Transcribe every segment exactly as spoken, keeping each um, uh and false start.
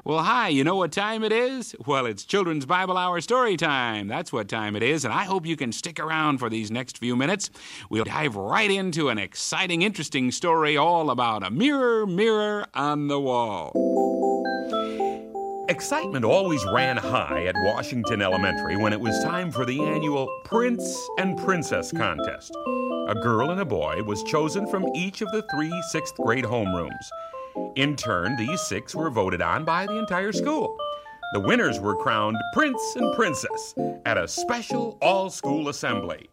Well, hi, you know what time it is? Well, it's Children's Bible Hour story time. That's what time it is, and I hope you can stick around for these next few minutes. We'll dive right into an exciting, interesting story all about a mirror, mirror on the wall. Excitement always ran high at Washington Elementary when it was time for the annual Prince and Princess contest. A girl and a boy was chosen from each of the three sixth grade homerooms. In turn, these six were voted on by the entire school. The winners were crowned Prince and Princess at a special all-school assembly.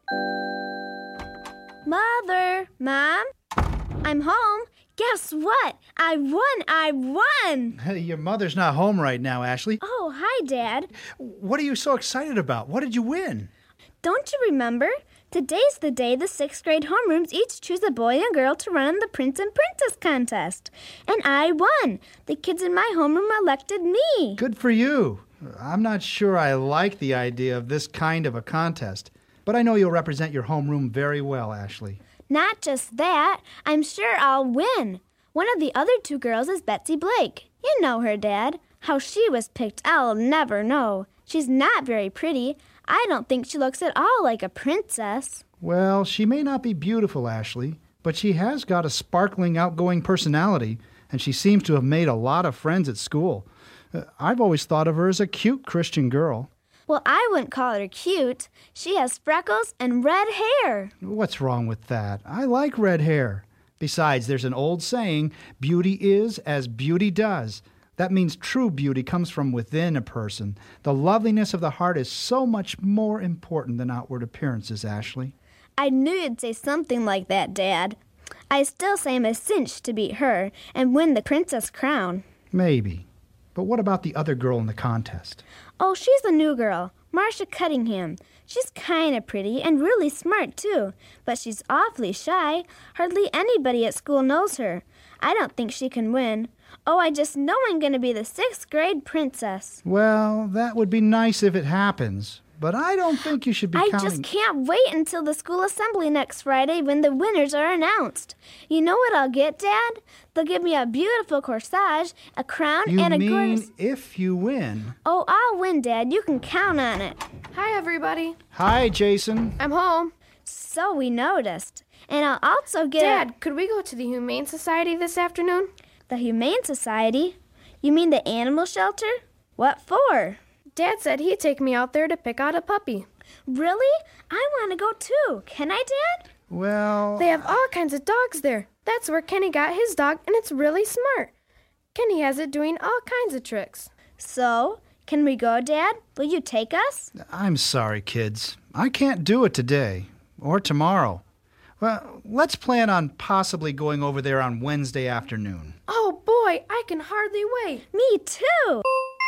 Mother! Mom? I'm home. Guess what? I won! I won! Your mother's not home right now, Ashley. Oh, hi, Dad. What are you so excited about? What did you win? Don't you remember? Today's the day the sixth grade homerooms each choose a boy and girl to run in the Prince and Princess contest. And I won. The kids in my homeroom elected me. Good for you. I'm not sure I like the idea of this kind of a contest, but I know you'll represent your homeroom very well, Ashley. Not just that. I'm sure I'll win. One of the other two girls is Betsy Blake. You know her, Dad. How she was picked, I'll never know. She's not very pretty. I don't think she looks at all like a princess. Well, she may not be beautiful, Ashley, but she has got a sparkling, outgoing personality, and she seems to have made a lot of friends at school. Uh, I've always thought of her as a cute Christian girl. Well, I wouldn't call her cute. She has freckles and red hair. What's wrong with that? I like red hair. Besides, there's an old saying, beauty is as beauty does. That means true beauty comes from within a person. The loveliness of the heart is so much more important than outward appearances, Ashley. I knew you'd say something like that, Dad. I still say I'm a cinch to beat her and win the princess crown. Maybe. But what about the other girl in the contest? Oh, she's the new girl, Marcia Cunningham. She's kind of pretty and really smart, too. But she's awfully shy. Hardly anybody at school knows her. I don't think she can win. Oh, I just know I'm going to be the sixth grade princess. Well, that would be nice if it happens. But I don't think you should be I counting... just can't wait until the school assembly next Friday when the winners are announced. You know what I'll get, Dad? They'll give me a beautiful corsage, a crown, You and a mean gorgeous... if you win? Oh, I'll win, Dad. You can count on it. Hi, everybody. Hi, Jason. I'm home. So we noticed. And I'll also get... Dad, could we go to the Humane Society this afternoon? The Humane Society? You mean the animal shelter? What for? Dad said he'd take me out there to pick out a puppy. Really? I want to go too. Can I, Dad? Well... They have all kinds of dogs there. That's where Kenny got his dog, and it's really smart. Kenny has it doing all kinds of tricks. So, can we go, Dad? Will you take us? I'm sorry, kids. I can't do it today. Or tomorrow. Well, let's plan on possibly going over there on Wednesday afternoon. Oh, boy, I can hardly wait. Me too.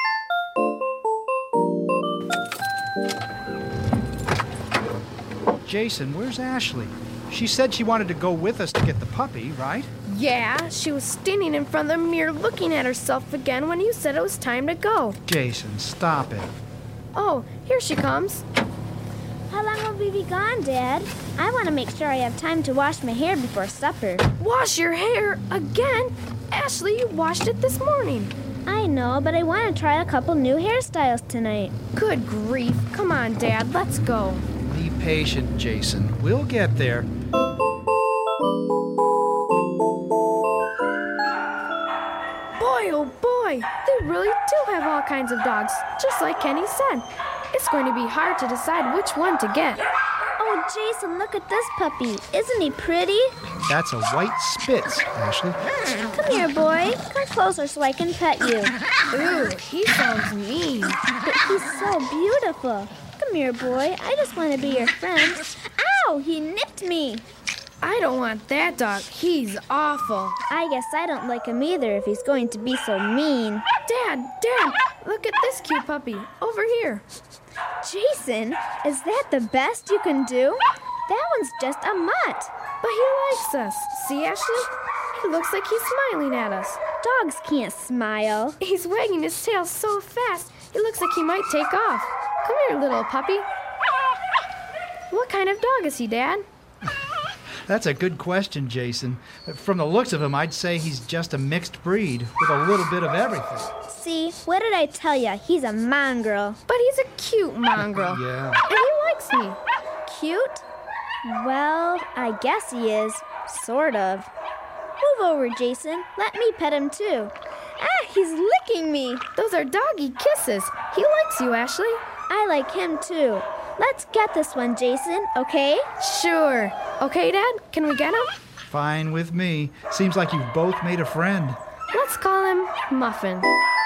Jason, where's Ashley? She said she wanted to go with us to get the puppy, right? Yeah, she was standing in front of the mirror looking at herself again when you said it was time to go. Jason, stop it. Oh, here she comes. How long will we be gone, Dad? I want to make sure I have time to wash my hair before supper. Wash your hair again? Ashley, you washed it this morning. I know, but I want to try a couple new hairstyles tonight. Good grief. Come on, Dad, let's go. Be patient, Jason. We'll get there. Boy, oh boy, they really do have all kinds of dogs, just like Kenny said. It's going to be hard to decide which one to get. Oh, Jason, look at this puppy. Isn't he pretty? That's a white Spitz, Ashley. Come here, boy. Come closer so I can pet you. Ooh, he sounds mean. But he's so beautiful. Come here, boy. I just want to be your friend. Ow! He nipped me. I don't want that dog. He's awful. I guess I don't like him either if he's going to be so mean. Dad, Dad, look at this cute puppy. Over here. Jason, is that the best you can do? That one's just a mutt. But he likes us. See, Ashley? He looks like he's smiling at us. Dogs can't smile. He's wagging his tail so fast, it looks like he might take off. Come here, little puppy. What kind of dog is he, Dad? That's a good question, Jason. From the looks of him, I'd say he's just a mixed breed with a little bit of everything. See, what did I tell ya? He's a mongrel. But he's a cute mongrel. Yeah. And he likes me. Cute? Well, I guess he is. Sort of. Move over, Jason. Let me pet him, too. Ah, he's licking me. Those are doggy kisses. He likes you, Ashley. I like him, too. Let's get this one, Jason, okay? Sure. Okay, Dad? Can we get him? Fine with me. Seems like you've both made a friend. Let's call him Muffin.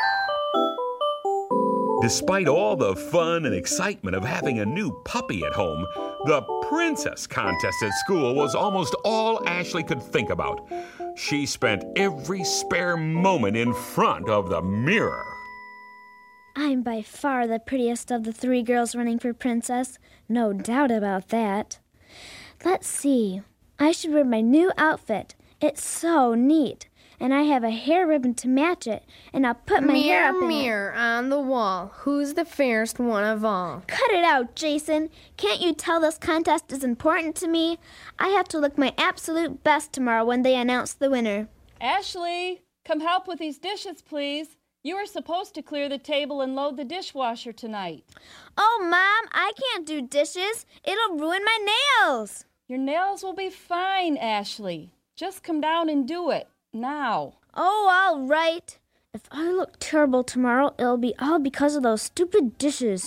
Despite all the fun and excitement of having a new puppy at home, the princess contest at school was almost all Ashley could think about. She spent every spare moment in front of the mirror. I'm by far the prettiest of the three girls running for princess. No doubt about that. Let's see. I should wear my new outfit. It's so neat. And I have a hair ribbon to match it. And I'll put my mirror, hair up in mirror on the wall. Who's the fairest one of all? Cut it out, Jason. Can't you tell this contest is important to me? I have to look my absolute best tomorrow when they announce the winner. Ashley, come help with these dishes, please. You were supposed to clear the table and load the dishwasher tonight. Oh, Mom, I can't do dishes. It'll ruin my nails. Your nails will be fine, Ashley. Just come down and do it, now. Oh, all right. If I look terrible tomorrow, it'll be all because of those stupid dishes.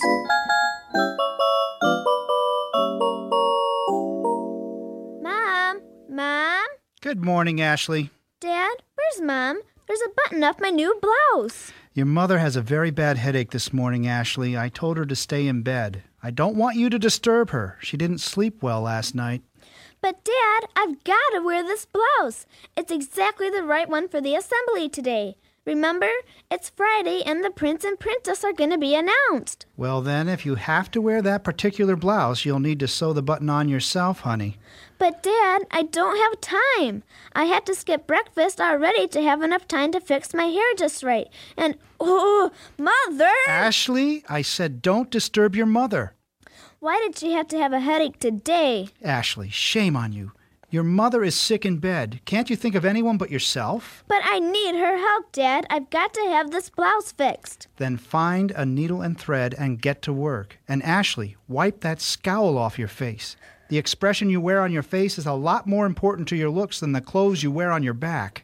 Mom? Mom? Good morning, Ashley. Dad, where's Mom? There's a button off my new blouse. Your mother has a very bad headache this morning, Ashley. I told her to stay in bed. I don't want you to disturb her. She didn't sleep well last night. But, Dad, I've got to wear this blouse. It's exactly the right one for the assembly today. Remember, it's Friday and the prince and princess are going to be announced. Well, then, if you have to wear that particular blouse, you'll need to sew the button on yourself, honey. But, Dad, I don't have time. I had to skip breakfast already to have enough time to fix my hair just right. And, oh, Mother! Ashley, I said don't disturb your mother. Why did she have to have a headache today? Ashley, shame on you. Your mother is sick in bed. Can't you think of anyone but yourself? But I need her help, Dad. I've got to have this blouse fixed. Then find a needle and thread and get to work. And Ashley, wipe that scowl off your face. The expression you wear on your face is a lot more important to your looks than the clothes you wear on your back.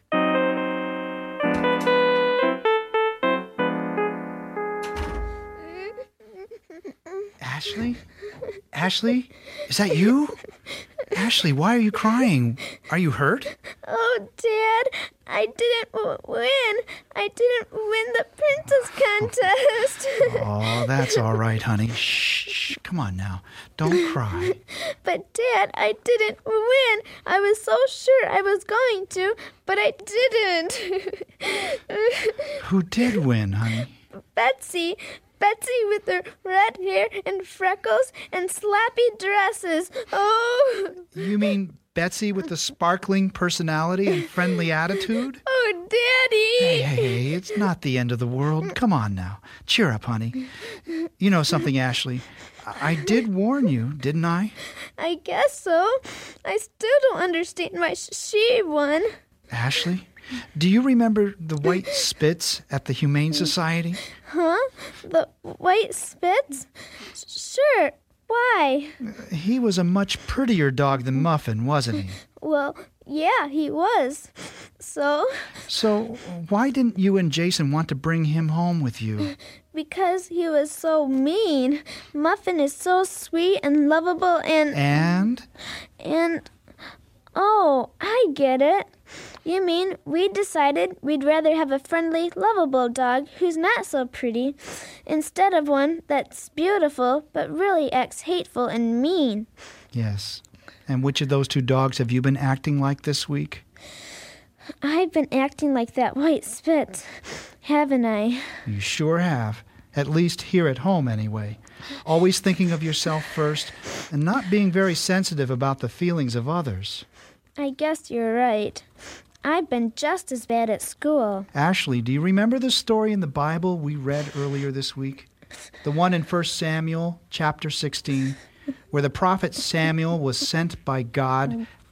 Ashley? Ashley? Is that you? Ashley, why are you crying? Are you hurt? Oh, Dad, I didn't w- win. I didn't win the princess contest. Oh, that's all right, honey. Shh, shh, come on now. Don't cry. But, Dad, I didn't win. I was so sure I was going to, but I didn't. Who did win, honey? Betsy. Betsy with her red hair and freckles and slappy dresses. Oh. You mean Betsy with the sparkling personality and friendly attitude? Oh, Daddy. Hey, hey, hey, it's not the end of the world. Come on now. Cheer up, honey. You know something, Ashley? I did warn you, didn't I? I guess so. I still don't understand why she won. Ashley, do you remember the white Spitz at the Humane Society? Huh? The white Spitz? Sure. Why? He was a much prettier dog than Muffin, wasn't he? Well, yeah, he was. So? So, why didn't you and Jason want to bring him home with you? Because he was so mean. Muffin is so sweet and lovable and... And? And... Oh, I get it. You mean we decided we'd rather have a friendly, lovable dog who's not so pretty instead of one that's beautiful but really acts hateful and mean. Yes. And which of those two dogs have you been acting like this week? I've been acting like that white Spitz, haven't I? You sure have. At least here at home, anyway. Always thinking of yourself first and not being very sensitive about the feelings of others. I guess you're right. I've been just as bad at school. Ashley, do you remember the story in the Bible we read earlier this week? The one in First Samuel, chapter sixteen, where the prophet Samuel was sent by God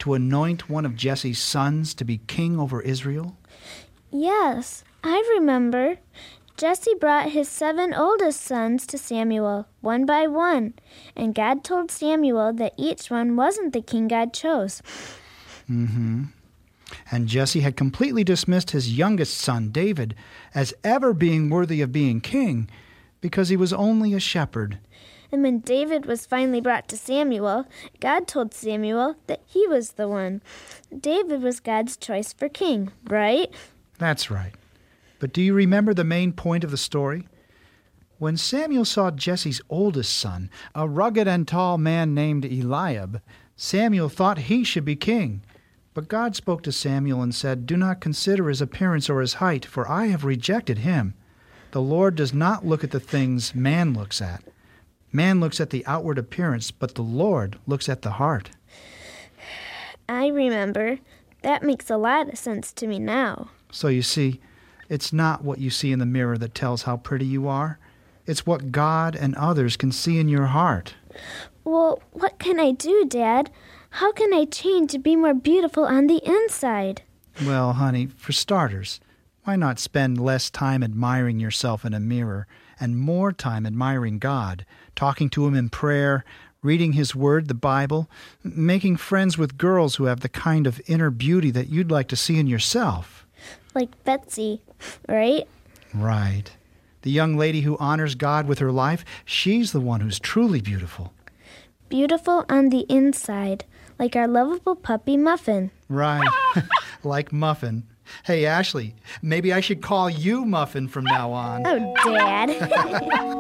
to anoint one of Jesse's sons to be king over Israel? Yes, I remember. Jesse brought his seven oldest sons to Samuel, one by one, and God told Samuel that each one wasn't the king God chose. Mm-hmm. And Jesse had completely dismissed his youngest son, David, as ever being worthy of being king, because he was only a shepherd. And when David was finally brought to Samuel, God told Samuel that he was the one. David was God's choice for king, right? That's right. But do you remember the main point of the story? When Samuel saw Jesse's oldest son, a rugged and tall man named Eliab, Samuel thought he should be king. But God spoke to Samuel and said, "Do not consider his appearance or his height, for I have rejected him. The Lord does not look at the things man looks at. Man looks at the outward appearance, but the Lord looks at the heart." I remember. That makes a lot of sense to me now. So you see, it's not what you see in the mirror that tells how pretty you are. It's what God and others can see in your heart. Well, what can I do, Dad? How can I change to be more beautiful on the inside? Well, honey, for starters, why not spend less time admiring yourself in a mirror and more time admiring God, talking to Him in prayer, reading His Word, the Bible, making friends with girls who have the kind of inner beauty that you'd like to see in yourself? Like Betsy, right? Right. The young lady who honors God with her life, she's the one who's truly beautiful. Beautiful on the inside, like our lovable puppy Muffin. Right. Like Muffin. Hey, Ashley, maybe I should call you Muffin from now on. Oh, Dad.